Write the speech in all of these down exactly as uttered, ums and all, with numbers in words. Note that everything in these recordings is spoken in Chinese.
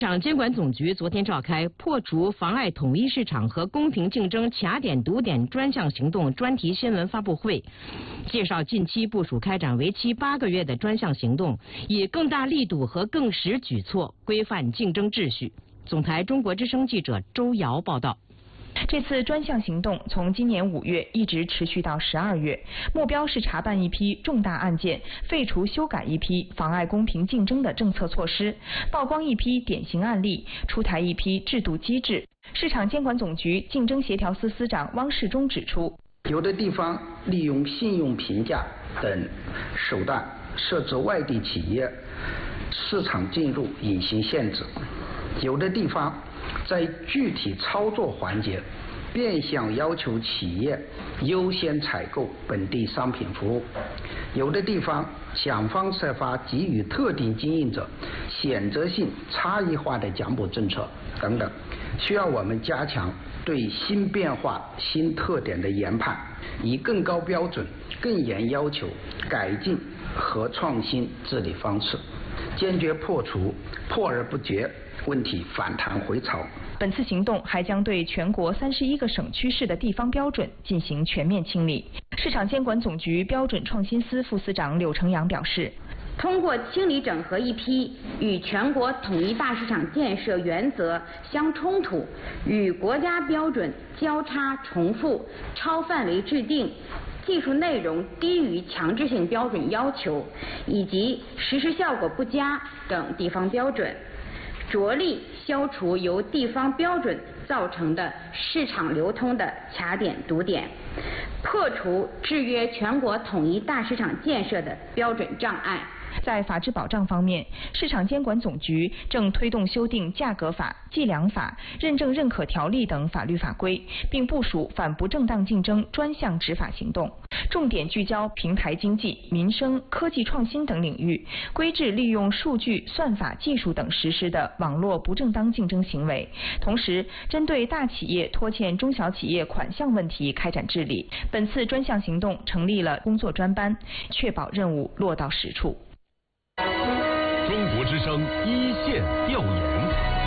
市场监管总局昨天召开破除妨碍统一市场和公平竞争卡点堵点专项行动专题新闻发布会，介绍近期部署开展为期八个月的专项行动，以更大力度和更实举措规范竞争秩序。总台中国之声记者周瑶报道。 这次专项行动从今年五月一直持续到十二月，目标是查办一批重大案件，废除修改一批妨碍公平竞争的政策措施，曝光一批典型案例，出台一批制度机制。市场监管总局竞争协调司司长汪世忠指出， 有的地方利用信用评价等手段设置外地企业市场进入隐形限制，有的地方在具体操作环节变相要求企业优先采购本地商品服务，有的地方想方设法给予特定经营者选择性差异化的奖补政策等等，需要我们加强对新变化新特点的研判，以更高标准更严要求改进和创新治理方式，坚决破除破而不绝问题反弹回潮。 本次行动还将对全国三十一个省区市的地方标准进行全面清理。市场监管总局标准创新司副司长柳成阳表示， 通过清理整合一批与全国统一大市场建设原则相冲突、与国家标准交叉重复、超范围制定、技术内容低于强制性标准要求以及实施效果不佳等地方标准，着力消除由地方标准造成的市场流通的卡点堵点，破除制约全国统一大市场建设的标准障碍。 在法治保障方面，市场监管总局正推动修订价格法、计量法、认证认可条例等法律法规，并部署反不正当竞争专项执法行动，重点聚焦平台经济、民生、科技创新等领域，规制利用数据、算法、技术等实施的网络不正当竞争行为。同时，针对大企业拖欠中小企业款项问题开展治理。本次专项行动成立了工作专班，确保任务落到实处。 中国之声一线调研。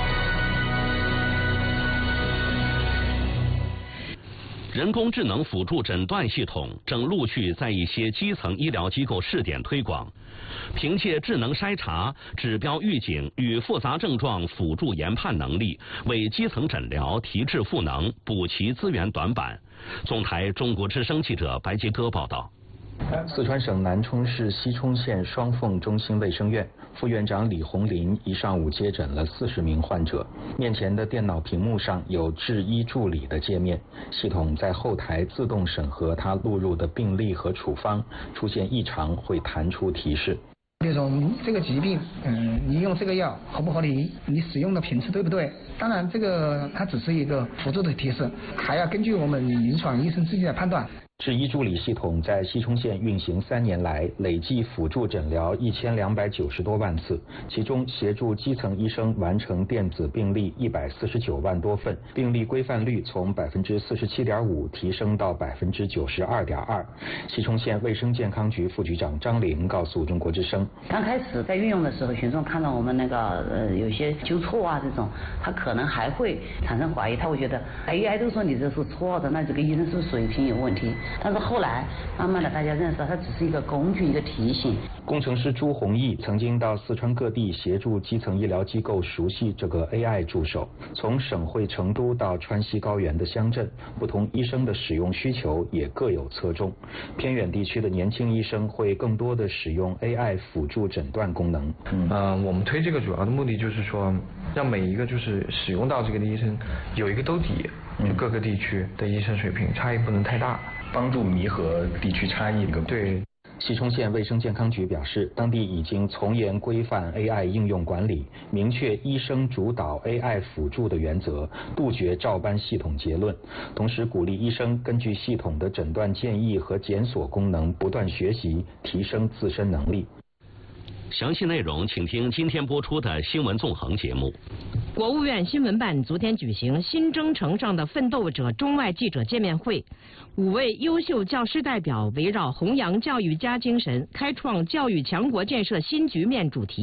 人工智能辅助诊断系统正陆续在一些基层医疗机构试点推广，凭借智能筛查、指标预警与复杂症状辅助研判能力，为基层诊疗提质赋能，补齐资源短板。总台中国之声记者白杰哥报道。 四川省南充市西充县双凤中心卫生院副院长李红林一上午接诊了四十名患者，面前的电脑屏幕上有智医助理的界面，系统在后台自动审核他录入的病历和处方，出现异常会弹出提示。 比如说这个疾病，嗯，你用这个药合不合理？你使用的频次对不对？当然，这个它只是一个辅助的提示，还要根据我们临床医生自己的判断。 智医助理系统在西充县运行三年来，累计辅助诊疗一千两百九十多万次，其中协助基层医生完成电子病历一百四十九万多份，病历规范率从百分之四十七点五提升到百分之九十二点二。西充县卫生健康局副局长张玲告诉中国之声， 刚开始在运用的时候，群众看到我们那个呃有些纠错啊这种，他可能还会产生怀疑，他会觉得 A I 都说你这是错的，那这个医生是不是水平有问题？但是后来慢慢的大家认识到它只是一个工具，一个提醒。 工程师朱宏毅曾经到四川各地协助基层医疗机构熟悉这个 A I 助手，从省会成都到川西高原的乡镇，不同医生的使用需求也各有侧重。偏远地区的年轻医生会更多的使用 A I 辅助诊断功能。 嗯、呃，我们推这个主要的目的就是说，让每一个就是使用到这个的医生有一个兜底，就各个地区的医生水平差异不能太大。 帮助弥合地区差异。 对。 西充县卫生健康局表示，当地已经从严规范 A I 应用管理，明确医生主导 A I 辅助的原则，杜绝照搬系统结论，同时鼓励医生根据系统的诊断建议和检索功能不断学习，提升自身能力。 详细内容请听今天播出的新闻纵横节目。 国务院新闻办昨天举行新征程上的奋斗者中外记者见面会，五位优秀教师代表围绕弘扬教育家精神、开创教育强国建设新局面主题，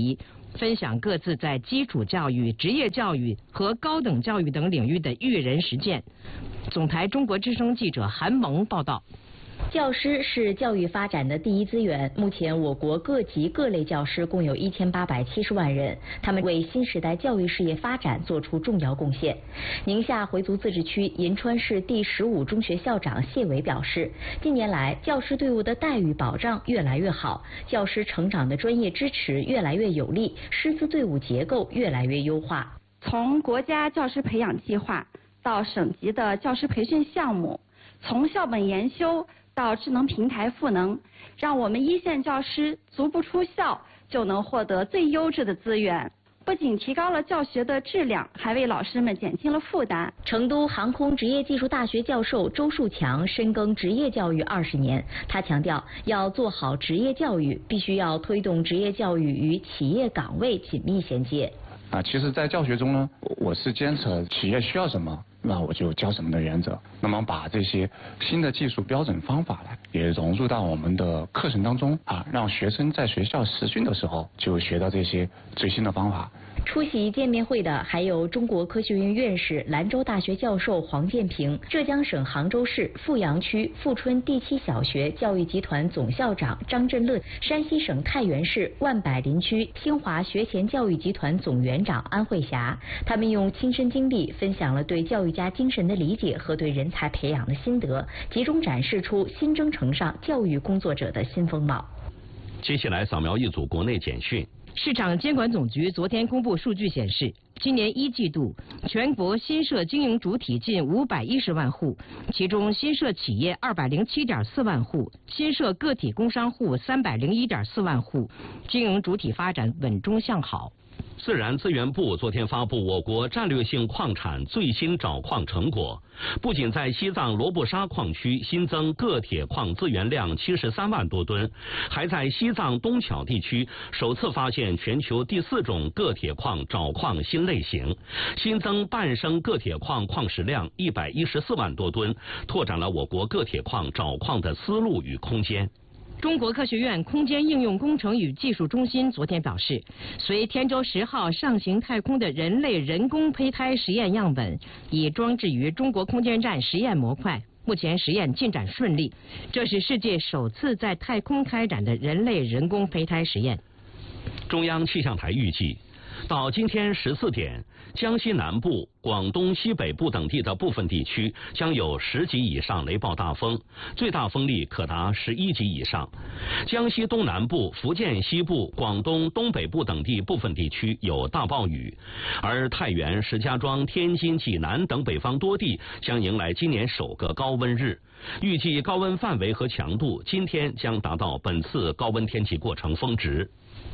分享各自在基础教育、职业教育和高等教育等领域的育人实践。总台中国之声记者韩萌报道。 教师是教育发展的第一资源。目前，我国各级各类教师共有一千八百七十万人，他们为新时代教育事业发展做出重要贡献。宁夏回族自治区银川市第十五中学校长谢伟表示，近年来教师队伍的待遇保障越来越好，教师成长的专业支持越来越有力，师资队伍结构越来越优化。 从国家教师培养计划到省级的教师培训项目，从校本研修到智能平台赋能，让我们一线教师足不出校就能获得最优质的资源，不仅提高了教学的质量，还为老师们减轻了负担。 成都航空职业技术大学教授周树强深耕职业教育二十年，他强调，要做好职业教育，必须要推动职业教育与企业岗位紧密衔接。 啊，其实，在教学中呢，我是坚持企业需要什么，那我就教什么的原则。那么，把这些新的技术标准方法呢，也融入到我们的课程当中啊，让学生在学校实训的时候就学到这些最新的方法。 出席见面会的还有中国科学院院士、兰州大学教授黄建平、浙江省杭州市富阳区富春第七小学教育集团总校长张振乐、山西省太原市万柏林区清华学前教育集团总园长安慧霞，他们用亲身经历分享了对教育家精神的理解和对人才培养的心得，集中展示出新征程上教育工作者的新风貌。 接下来扫描一组国内简讯。 市场监管总局昨天公布数据显示，今年一季度全国新设经营主体近五百一十万户，其中新设企业二百零七点四万户，新设个体工商户三百零一点四万户，经营主体发展稳中向好。 自然资源部昨天发布我国战略性矿产最新找矿成果，不仅在西藏罗布沙矿区新增铬铁矿资源量七十三万多吨，还在西藏东巧地区首次发现全球第四种铬铁矿找矿新类型，新增半升铬铁矿矿石量一百一十四万多吨，拓展了我国铬铁矿找矿的思路与空间。 中国科学院空间应用工程与技术中心昨天表示，随天舟十号上行太空的人类人工胚胎实验样本已装置于中国空间站实验模块，目前实验进展顺利，这是世界首次在太空开展的人类人工胚胎实验。 中央气象台预计，到今天十四点，江西南部、广东西北部等地的部分地区将有十级以上雷暴大风，最大风力可达十一级以上。江西东南部、福建西部、广东东北部等地部分地区有大暴雨，而太原、石家庄、天津、济南等北方多地将迎来今年首个高温日。预计高温范围和强度今天将达到本次高温天气过程峰值。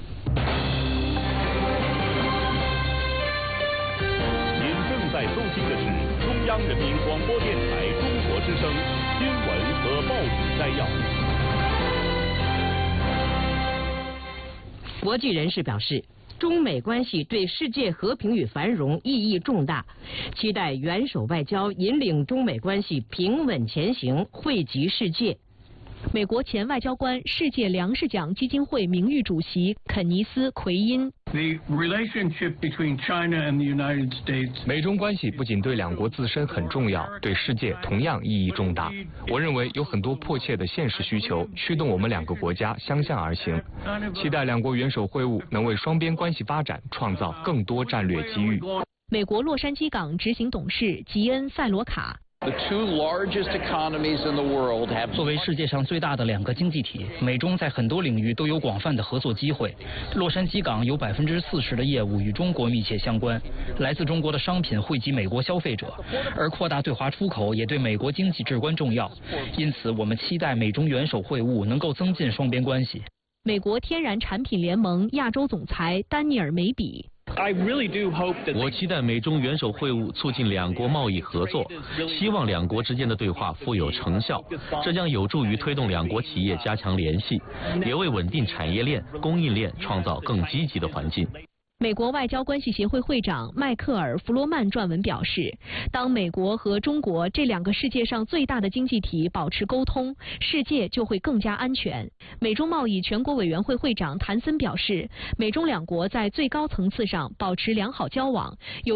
在收听的是中央人民广播电台中国之声新闻和报纸摘要。 国际人士表示，中美关系对世界和平与繁荣意义重大，期待元首外交引领中美关系平稳前行，惠及世界。 美国前外交官、世界粮食奖基金会名誉主席肯尼斯·奎因。 美中关系不仅对两国自身很重要，对世界同样意义重大。我认为有很多迫切的现实需求驱动我们两个国家相向而行，期待两国元首会晤能为双边关系发展创造更多战略机遇。 美国洛杉矶港执行董事吉恩·塞罗卡。 作为世界上最大的两个经济体，美中在很多领域都有广泛的合作机会。洛杉矶港有百分之四十的业务与中国密切相关，来自中国的商品惠及美国消费者，而扩大对华出口也对美国经济至关重要。因此，我们期待美中元首会晤能够增进双边关系。 美国天然产品联盟亚洲总裁丹尼尔·梅比。 我期待美中元首会晤促进两国贸易合作，希望两国之间的对话富有成效，这将有助于推动两国企业加强联系，也为稳定产业链、供应链创造更积极的环境。 美国外交关系协会会长迈克尔·弗罗曼撰文表示，当美国和中国这两个世界上最大的经济体保持沟通，世界就会更加安全。美中贸易全国委员会会长谭森表示，美中两国在最高层次上保持良好交往，有